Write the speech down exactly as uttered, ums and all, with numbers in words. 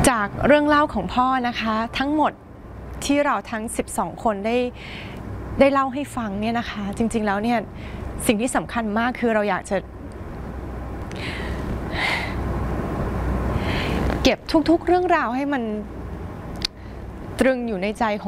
จากเรื่องเล่าของพ่อนะคะทั้งหมดที่เราทั้งสิบสองคนได้ได้เล่าให้ฟังเนี่ยนะคะจริงๆแล้วเนี่ยสิ่งที่สำคัญมากคือเราอยากจะเก็บทุกๆเรื่องราวให้มันตรึงอยู่ในใจของ